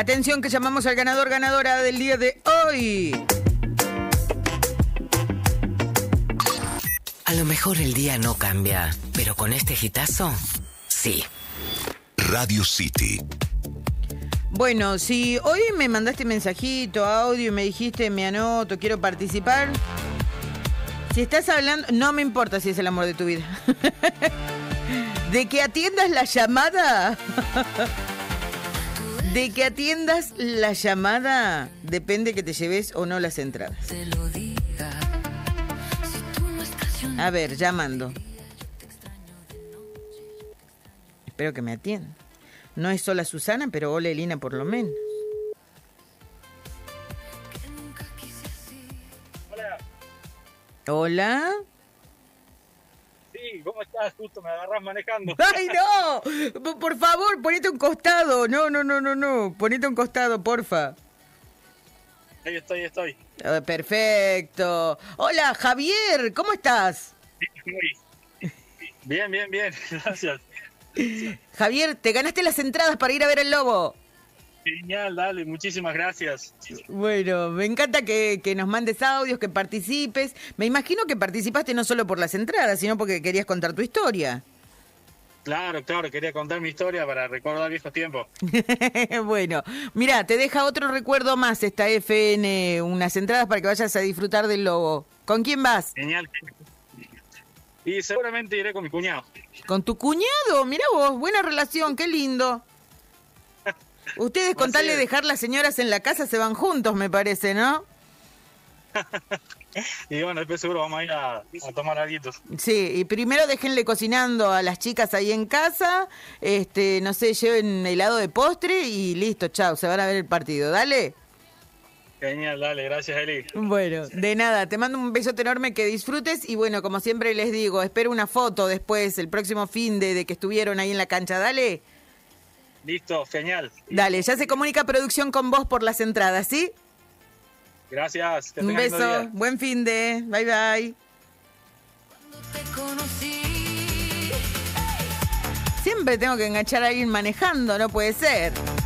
Atención que llamamos al ganador, ganadora del día de hoy. A lo mejor el día no cambia, pero con este hitazo, sí. Radio City. Bueno, si hoy me mandaste mensajito, audio y me dijiste, me anoto, quiero participar. Si estás hablando, no me importa si es el amor de tu vida. De que atiendas la llamada. De que atiendas la llamada, depende que te lleves o no las entradas. A ver, llamando. Espero que me atiendan. No es sola Susana, pero hola Elina por lo menos. Hola. Hola. Sí, ¿cómo estás? Justo me agarrás manejando. ¡Ay, no! Por favor, ponete un costado. No. Ponete un costado, porfa. Ahí estoy. Perfecto. Hola, Javier, ¿cómo estás? Bien, gracias. Javier, te ganaste las entradas para ir a ver el Lobo. Genial, dale, muchísimas gracias. Bueno, me encanta que nos mandes audios, que participes. Me imagino que participaste no solo por las entradas, sino porque querías contar tu historia. Claro, quería contar mi historia para recordar viejos tiempos. Bueno, mira, te deja otro recuerdo más esta FN, unas entradas para que vayas a disfrutar del Lobo. ¿Con quién vas? Genial. Y seguramente iré con mi cuñado. ¿Con tu cuñado? Mirá vos, buena relación, qué lindo. Ustedes con tal de dejar las señoras en la casa se van juntos, me parece, ¿no? Y bueno, después seguro vamos a ir a tomar alguitos. Sí, y primero déjenle cocinando a las chicas ahí en casa, no sé, lleven helado de postre y listo, chao, se van a ver el partido, dale. Genial, dale, gracias Eli. Bueno, de nada, te mando un besote enorme, que disfrutes y bueno, como siempre les digo, espero una foto después, el próximo fin de que estuvieron ahí en la cancha, dale. Listo, genial. Dale, ya se comunica producción con vos por las entradas, ¿sí? Gracias. Un beso, buen fin de, bye bye. Siempre tengo que enganchar a alguien manejando, no puede ser.